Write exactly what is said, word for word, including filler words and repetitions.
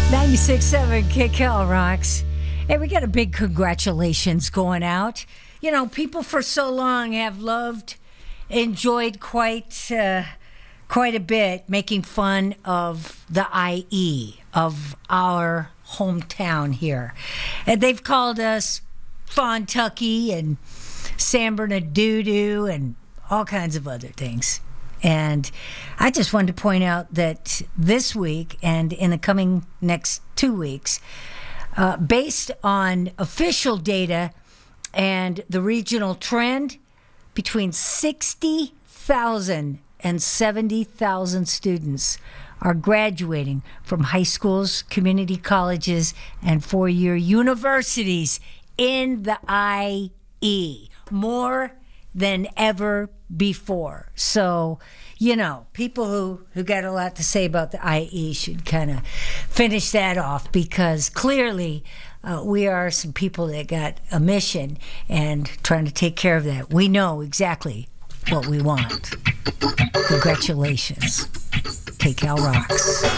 ninety-six point seven K C L rocks. Hey, we got a big congratulations going out. You know, people for so long have loved, enjoyed quite, uh, quite a bit making fun of the I E, of our hometown here. And they've called us Fontucky and San Bernardino and all kinds of other things. And I just wanted to point out that this week and in the coming next two weeks, uh, based on official data and the regional trend, between sixty thousand and seventy thousand students are graduating from high schools, community colleges, and four-year universities in the I E. More than ever before. So, you know, people who, who got a lot to say about the I E should kind of finish that off, because clearly uh, we are some people that got a mission and trying to take care of that. We know exactly what we want. Congratulations. K C L rocks.